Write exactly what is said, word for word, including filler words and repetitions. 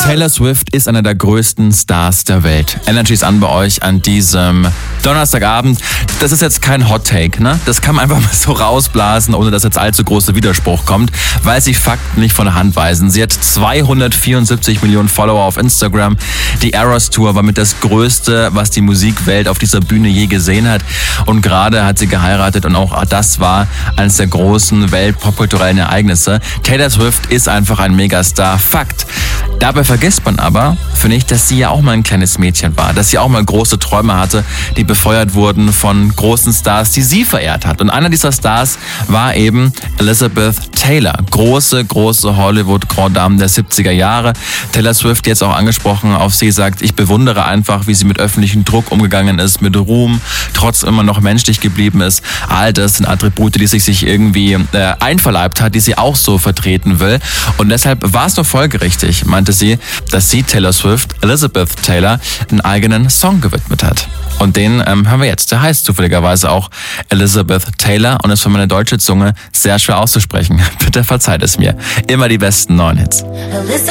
Taylor Swift ist einer der größten Stars der Welt. Energy ist an bei euch an diesem Donnerstagabend. Das ist jetzt kein Hot Take, ne? Das kann man einfach mal so rausblasen, ohne dass jetzt allzu großer Widerspruch kommt, weil sich Fakten nicht von der Hand weisen. Sie hat zweihundertvierundsiebzig Millionen Follower auf Instagram. Die Eras Tour war mit das Größte, was die Musikwelt auf dieser Bühne je gesehen hat. Und gerade hat sie geheiratet und auch das war eines der großen weltpopkulturellen Ereignisse. Taylor Swift ist einfach ein Megastar. Fakt. Dabei vergisst man aber, finde ich, dass sie ja auch mal ein kleines Mädchen war, dass sie auch mal große Träume hatte, die befeuert wurden von großen Stars, die sie verehrt hat. Und einer dieser Stars war eben Elizabeth Taylor, große, große Hollywood-Grand Dame der siebziger Jahre. Taylor Swift, jetzt auch angesprochen auf sie, sagt, ich bewundere einfach, wie sie mit öffentlichem Druck umgegangen ist, mit Ruhm, trotzdem immer noch menschlich geblieben ist. All das sind Attribute, die sich, sich irgendwie äh, einverleibt hat, die sie auch so vertreten will. Und deshalb war es nur folgerichtig, meinte sie, dass sie Taylor Swift, Elizabeth Taylor, einen eigenen Song gewidmet hat. Und den ähm, hören wir jetzt. Der heißt zufälligerweise auch Elizabeth Taylor und ist für meine deutsche Zunge sehr schwer auszusprechen. Bitte verzeiht es mir. Immer die besten neuen Hits. Elizabeth